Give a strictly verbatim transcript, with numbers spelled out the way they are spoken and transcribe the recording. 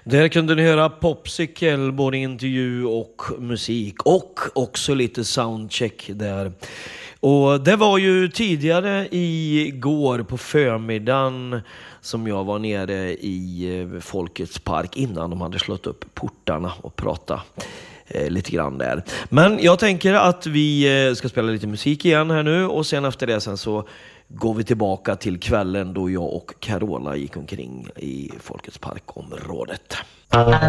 Där kunde ni höra Popsicle, både intervju och musik och också lite soundcheck där. Och det var ju tidigare igår på förmiddagen som jag var nere i Folkets park innan de hade slått upp portarna och prata eh, lite grann där. Men jag tänker att vi eh, ska spela lite musik igen här nu och sen efter det sen så går vi tillbaka till kvällen då jag och Carola gick omkring i Folkets parkområdet.